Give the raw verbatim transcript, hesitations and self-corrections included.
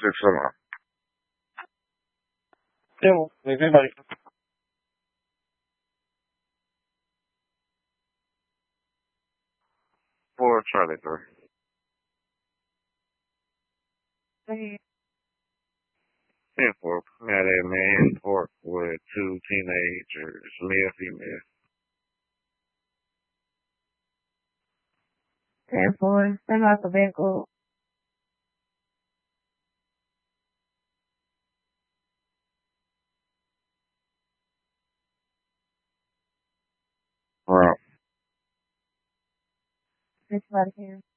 six seven. Still, leave anybody. Four Charlie three. Hey. ten four. Had a man pork with two teenagers, male female. ten four. Send out the vehicle. Wow. It's right here.